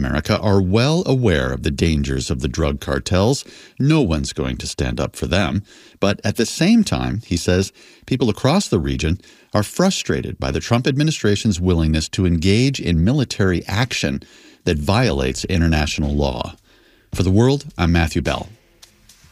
America are well aware of the dangers of the drug cartels. No one's going to stand up for them. But at the same time, he says, people across the region are frustrated by the Trump administration's willingness to engage in military action that violates international law. For The World, I'm Matthew Bell.